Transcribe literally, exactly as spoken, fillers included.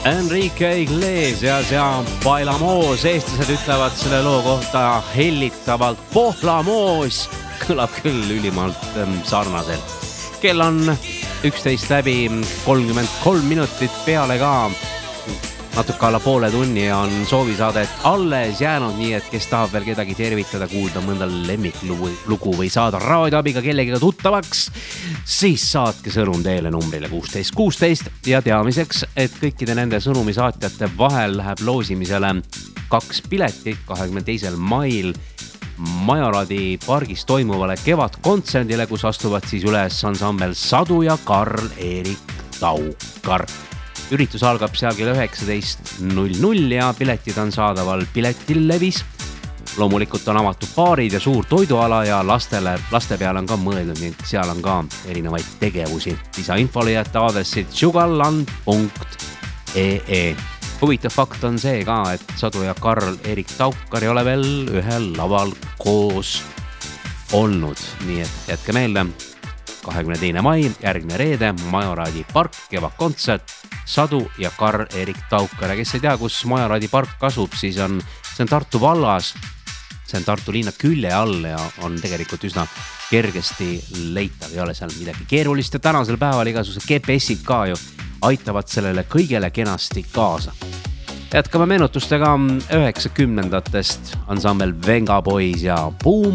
Enrique Iglesias ja Bailamoos, eestlased ütlevad selle loo kohta hellitavalt Pohlamoos, kõlab küll ülimalt sarnaselt. Kell on üksteist läbi kolmkümmend kolm minutit peale ka. Natuke alla poole tunni on soovisaadet alles jäänud, nii et kes tahab veel kedagi tervitada, kuulda mõnda lemmiklugu või saada raadioabiga kellegiga tuttavaks, siis saatke sõnum teele numbrile kuusteist kuusteist ja teamiseks, et kõikide nende sõnumisaatjate vahel läheb loosimisele kaks piletit kahekümne teisel mail Majoradi pargis toimuvale kevadkontserdile, kus astuvad siis üles ansambel Sadu ja Karl-Erik Taukar. Üritus algab seal kell üheksateist null null ja piletid on saadaval Piletillevis. Loomulikult on avatud baarid ja suur toiduala ja lastele, laste peale on ka mõeldud, nii seal on ka erinevaid tegevusi. Lisainfole jätta aadressid sugarland punkt ee. Huvitav fakt on see ka, et Sadu ja Karl-Erik Taukar ei ole veel ühel laval koos olnud, nii et jätke meelde. kahekümne teine mai, järgmine reede, Majoradi park, kevadkontsert, Sadu ja Karl-Erik Taukar. Ja kes ei tea, kus Majoradi park asub, siis on, see on Tartu vallas, see on Tartu linna külje all ja on tegelikult üsna kergesti leitav, ei ole seal midagi keerulist ja tänasel päeval igasugused G P S-id ka ju aitavad sellele kõigele kenasti kaasa. Jätkame meenutustega üheksakümnendatest ansambel Venga Boys ja Boom